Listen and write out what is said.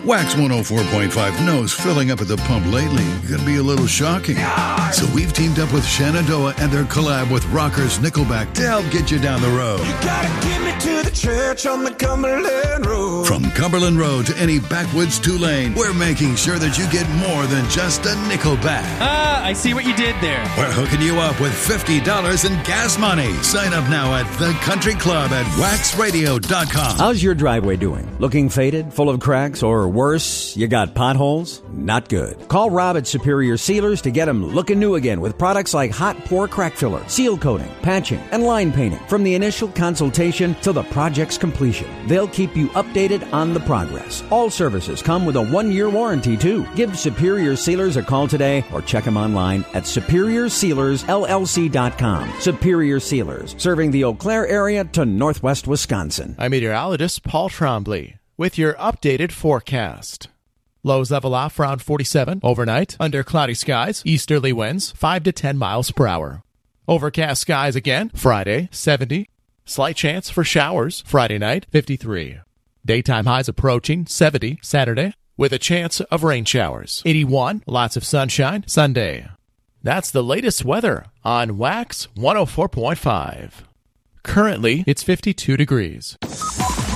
Wax 104.5 knows filling up at the pump lately can be a little shocking. So we've teamed up with Shenandoah and their collab with rockers Nickelback to help get you down the road. You gotta get me to the church on the Cumberland Road. From Cumberland Road to any backwoods Tulane, we're making sure that you get more than just a Nickelback. I see what you did there. We're hooking you up with $50 in gas money. Sign up now at the Country Club at waxradio.com. How's your driveway doing? Looking faded, full of cracks, or worse, you got potholes? Not good. Call Rob at Superior Sealers to get them looking new again with products like hot pour crack filler, seal coating, patching, and line painting. From the initial consultation to the project's completion, they'll keep you updated on the progress. All services come with a 1-year warranty, too. Give Superior Sealers a call today or check them online at SuperiorSealersLLC.com. Superior Sealers, serving the Eau Claire area to northwest Wisconsin. I'm meteorologist Paul Trombley with your updated forecast. Lows level off around 47 overnight, under cloudy skies, easterly winds 5 to 10 miles per hour. Overcast skies again, Friday 70. Slight chance for showers, Friday night 53. Daytime highs approaching 70 Saturday, with a chance of rain showers. 81, lots of sunshine Sunday. That's the latest weather on Wax 104.5. Currently, it's 52 degrees.